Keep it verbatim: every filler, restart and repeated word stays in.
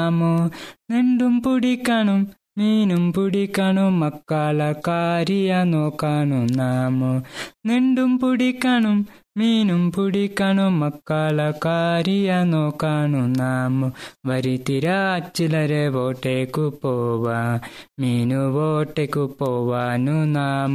നാമോ നെണ്ടും പിടിക്കണം മീനും പിടിക്കണം മക്കള കാര്യ നോക്കണം നാമോ നെണ്ടും പിടിക്കണം മീനും പിടിക്കണം മക്കള കാര്യ നോക്കണം നാമോ വരിത്തിര ചിലരെ ബോട്ടേക്കു പോവാ മീനു ബോട്ടേക്കു പോവാനു നാം